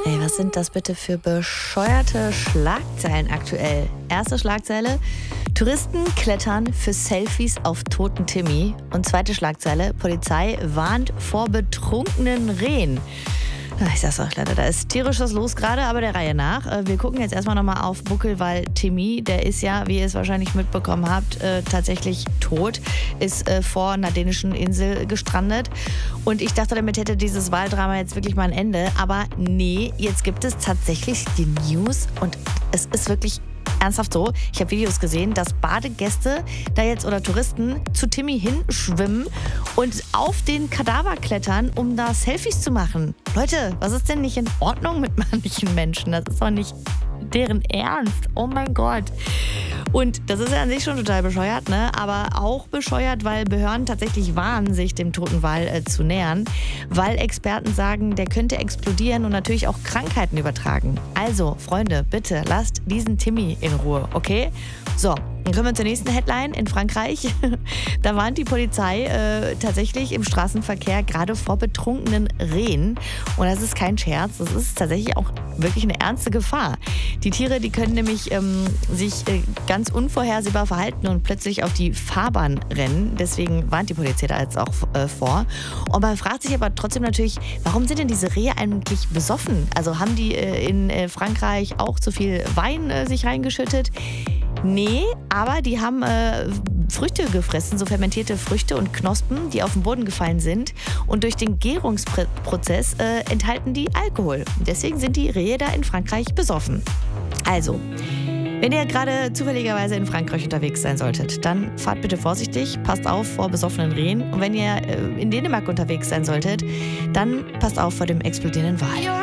Ey, was sind das bitte für bescheuerte Schlagzeilen aktuell? Erste Schlagzeile: Touristen klettern für Selfies auf toten Timmy. Und zweite Schlagzeile: Polizei warnt vor betrunkenen Rehen. Ich sag's euch leider, da ist tierisch was los gerade, aber der Reihe nach. Wir gucken jetzt erstmal nochmal auf Buckelwal Timmy. Der ist ja, wie ihr es wahrscheinlich mitbekommen habt, tatsächlich tot. Ist vor einer dänischen Insel gestrandet. Und ich dachte, damit hätte dieses Waldrama jetzt wirklich mal ein Ende. Aber nee, jetzt gibt es tatsächlich die News und es ist wirklich ernsthaft so. Ich habe Videos gesehen, dass Badegäste da jetzt oder Touristen zu Timmy hinschwimmen und auf den Kadaver klettern, um da Selfies zu machen. Leute, was ist denn nicht in Ordnung mit manchen Menschen? Das ist doch nicht deren Ernst. Oh mein Gott. Und das ist ja an sich schon total bescheuert, ne? Aber auch bescheuert, weil Behörden tatsächlich warnen, sich dem toten Wal zu nähern, weil Experten sagen, der könnte explodieren und natürlich auch Krankheiten übertragen. Also, Freunde, bitte lasst diesen Timmy in Ruhe, okay? So, dann kommen wir zur nächsten Headline in Frankreich. Da warnt die Polizei tatsächlich im Straßenverkehr gerade vor betrunkenen Rehen. Und das ist kein Scherz, das ist tatsächlich auch wirklich eine ernste Gefahr. Die Tiere, die können nämlich sich ganz unvorhersehbar verhalten und plötzlich auf die Fahrbahn rennen. Deswegen warnt die Polizei da jetzt auch vor. Und man fragt sich aber trotzdem natürlich, warum sind denn diese Rehe eigentlich besoffen? Also haben die in Frankreich auch zu viel Wein sich reingeschüttet? Nee, aber die haben Früchte gefressen, so fermentierte Früchte und Knospen, die auf den Boden gefallen sind. Und durch den Gärungsprozess enthalten die Alkohol. Deswegen sind die Rehe da in Frankreich besoffen. Also, wenn ihr gerade zufälligerweise in Frankreich unterwegs sein solltet, dann fahrt bitte vorsichtig, passt auf vor besoffenen Rehen. Und wenn ihr in Dänemark unterwegs sein solltet, dann passt auf vor dem explodierenden Wal.